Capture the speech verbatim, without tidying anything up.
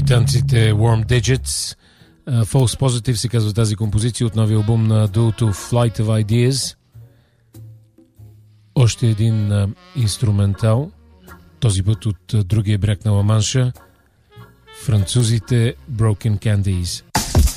Британците Warm Digits. Uh, False Positive се казва тази композиция от новия албум на дуото Flight of Ideas. Още един uh, инструментал, този път от uh, другия бряг на Ла-Манша, французите Broken Candies.